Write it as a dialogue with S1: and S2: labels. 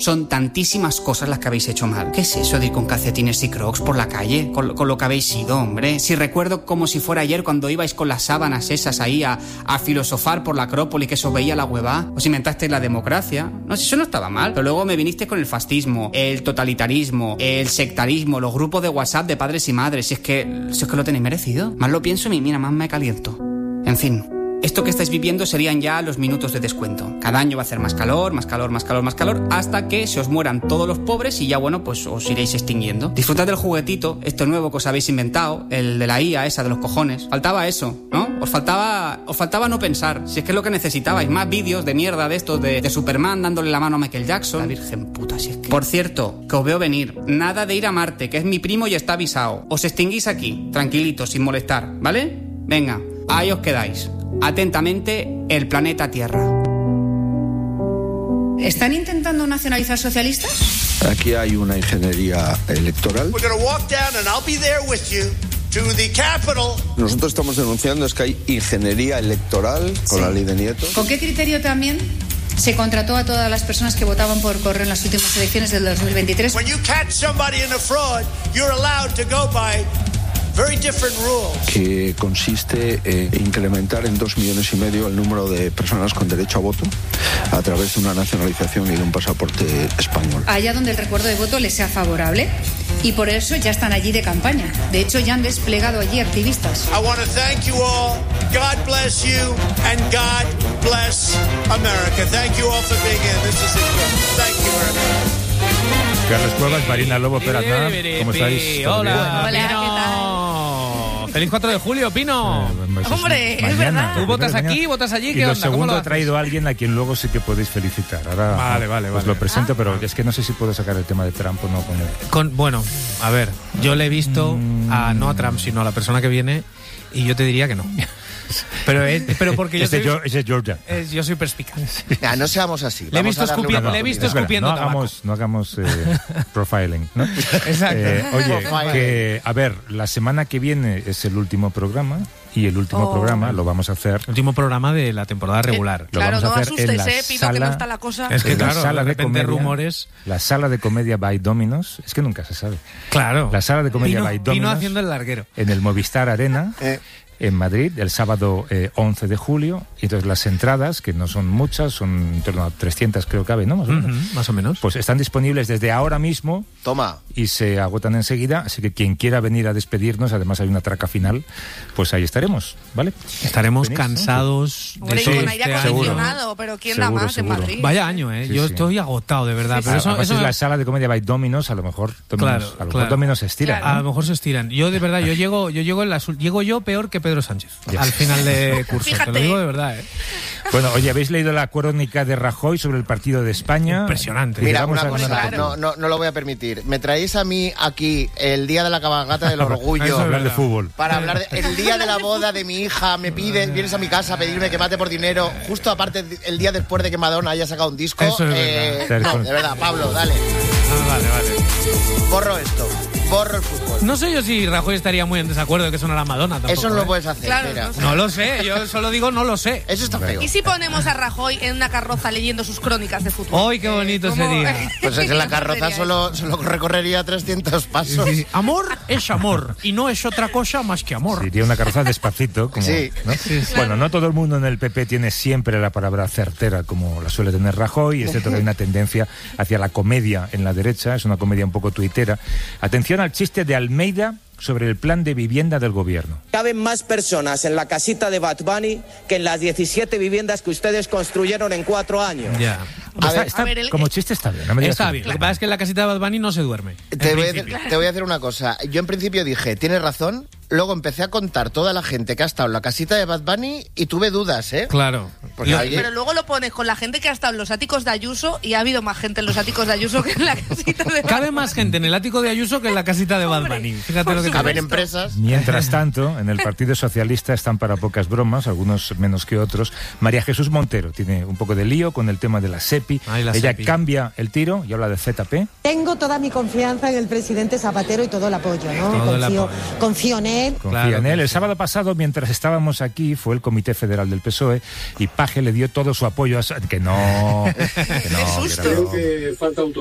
S1: Son tantísimas cosas las que habéis hecho mal. ¿Qué es eso de ir con calcetines y crocs por la calle? Con lo que habéis sido, hombre. Si recuerdo como si fuera ayer cuando ibais con las sábanas esas ahí a filosofar por la Acrópolis, que eso veía la hueva. Os inventasteis la democracia. No, si eso no estaba mal. Pero luego me viniste con el fascismo, el totalitarismo, el sectarismo, los grupos de WhatsApp de padres y madres. Si es que lo tenéis merecido. Más lo pienso y mira, más me caliento. En fin. Esto que estáis viviendo serían ya los minutos de descuento. Cada año va a hacer más calor, más calor, más calor, más calor, hasta que se os mueran todos los pobres y ya, bueno, pues os iréis extinguiendo. Disfrutad del juguetito, esto nuevo que os habéis inventado, el de la IA esa de los cojones. Faltaba eso, ¿no? Os faltaba no pensar. Si es que es lo que necesitabais, más vídeos de mierda de estos de Superman dándole la mano a Michael Jackson. La virgen puta, si es que... Por cierto, que os veo venir. Nada de ir a Marte, que es mi primo y está avisado. Os extinguís aquí, tranquilitos, sin molestar, ¿vale? Venga, ahí os quedáis. Atentamente, el planeta Tierra.
S2: ¿Están intentando nacionalizar socialistas?
S3: Aquí hay una ingeniería electoral. Nosotros estamos denunciando es que hay ingeniería electoral con la ley de Nieto.
S2: ¿Con qué criterio también se contrató a todas las personas que votaban por correo en las últimas elecciones del 2023?
S3: Que consiste en incrementar en 2,5 millones el número de personas con derecho a voto a través de una nacionalización y de un pasaporte español.
S2: Allá donde el recuerdo de voto les sea favorable, y por eso ya están allí de campaña. De hecho, ya han desplegado allí activistas.
S4: I want to thank you all. God bless you and God bless America. Thank you all for being here. This is incredible. Thank you very much.
S5: Carlos Cuevas, Marina Lobo Peratná, ¿cómo estáis?
S6: Hola, ¿qué tal?
S7: Feliz 4 de julio, Pino.
S6: Hombre,
S5: mañana,
S6: es verdad.
S7: ¿Tú votas aquí, votas allí?
S5: Y
S7: ¿Qué
S5: lo
S7: onda?
S5: segundo,
S7: ¿Cómo lo
S5: he traído a alguien a quien luego sí que podéis felicitar. Ahora
S7: Vale.
S5: os lo presento, pero es que no sé si puedo sacar el tema de Trump o no con él.
S7: Bueno, a ver, yo le he visto no a Trump, sino a la persona que viene, y yo te diría que no. Pero porque yo soy...
S5: Es de Georgia.
S7: Yo soy perspicaz.
S8: Ya, no seamos así.
S7: Le he visto escupiendo tabaco.
S5: No hagamos profiling, ¿no?
S7: Exacto.
S5: Oye, a ver, la semana que viene es el último programa. Y el último programa lo vamos a hacer...
S7: El último programa de la temporada regular.
S6: Claro,
S5: lo vamos a
S6: no
S5: hacer
S6: asustes, Pino, que no está la cosa...
S7: Es que claro,
S5: sala
S7: de repente
S5: comedia,
S7: rumores...
S5: La sala de comedia by Dominos, es que nunca se sabe.
S7: Claro.
S5: La sala de comedia by Dominos...
S7: Pino haciendo el larguero.
S5: En el Movistar Arena... en Madrid, el sábado 11 de julio. Y entonces las entradas, que no son muchas, son en torno a 300 creo que cabe, ¿no?
S7: Más o menos.
S5: Pues están disponibles desde ahora mismo.
S8: Toma.
S5: Y se agotan enseguida, así que quien quiera venir a despedirnos, además hay una traca final, pues ahí estaremos, ¿vale?
S7: Estaremos cansados
S6: de
S7: todo
S6: con aire acondicionado, pero ¿quién da más en Madrid?
S7: Vaya año, ¿eh? Yo estoy agotado, de verdad. Pero eso
S5: es la sala de comedia by Dominos, a lo mejor Dominos se estiran.
S7: Claro. A lo mejor se estiran. Yo de verdad, llego yo peor que Pedro Sánchez al final de curso.
S6: Fíjate.
S7: Te lo digo de verdad, ¿eh?
S5: Bueno, oye, ¿habéis leído la crónica de Rajoy sobre el partido de España?
S7: Impresionante.
S8: Mira, una cosa, no lo voy a permitir. Me traéis a mí aquí el día de la cabalgata del orgullo
S5: para hablar de fútbol.
S8: Para hablar el día de la boda de mi hija, vienes a mi casa a pedirme que mate por dinero, justo aparte el día después de que Madonna haya sacado un disco.
S7: Eso es
S8: verdad. No, de verdad, Pablo, dale.
S7: Vale.
S8: Borro esto. Borro el fútbol.
S7: No sé yo si Rajoy estaría muy en desacuerdo de que sonara Madonna tampoco.
S8: Eso no lo puedes hacer.
S6: Claro,
S8: mira.
S7: No lo sé, yo solo digo no lo sé.
S8: Eso está feo.
S6: ¿Y si ponemos a Rajoy en una carroza leyendo sus crónicas de fútbol?
S7: ¡Ay, qué bonito sería!
S8: Pues es que la carroza solo recorrería 300 pasos.
S7: Sí. Amor es amor y no es otra cosa más que amor.
S5: Sería una carroza despacito. Como,
S8: sí.
S5: ¿no?
S7: Sí.
S5: Bueno, no todo el mundo en el PP tiene siempre la palabra certera como la suele tener Rajoy. Es cierto que hay una tendencia hacia la comedia en la derecha, es una comedia un poco tuitera. Atención al chiste de Almeida sobre el plan de vivienda del gobierno.
S9: Caben más personas en la casita de Bad Bunny que en las 17 viviendas que ustedes construyeron en 4 años.
S7: Ya.
S5: Como chiste está bien. No me
S7: está bien. Lo que pasa es que en la casita de Bad Bunny no se duerme.
S8: Te voy a decir una cosa. Yo en principio dije, tienes razón. Luego empecé a contar toda la gente que ha estado en la casita de Bad Bunny y tuve dudas, ¿eh?
S7: Claro.
S6: Pero luego lo pones con la gente que ha estado en los áticos de Ayuso y ha habido más gente en los áticos de Ayuso que en la casita de Bad Bunny.
S7: Cabe más gente en el ático de Ayuso que en la casita de Bad Bunny. Fíjate lo que
S8: caben empresas.
S5: Mientras tanto, en el Partido Socialista están para pocas bromas, algunos menos que otros. María Jesús Montero tiene un poco de lío con el tema de la SEPI. Ella cambia el tiro y habla de ZP.
S10: Tengo tengo toda mi confianza en el presidente Zapatero y todo el apoyo, ¿no? Confío en él.
S5: Confía en él. El sábado pasado, mientras estábamos aquí, fue el Comité Federal del PSOE y Paje le dio todo su apoyo a... Que no...
S6: ¡Qué susto!
S11: Creo que falta